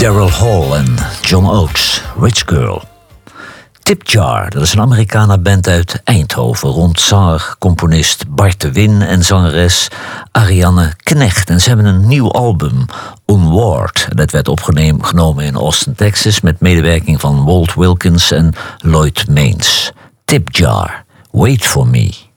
Daryl Hall en John Oates, Rich Girl. Tip Jar, dat is een Americana-band uit Eindhoven rond zanger, componist Bart de Win en zangeres Ariane Knecht. En ze hebben een nieuw album, Onward. Dat werd opgenomen in Austin, Texas met medewerking van Walt Wilkins en Lloyd Maines. Tip Jar, Wait For Me.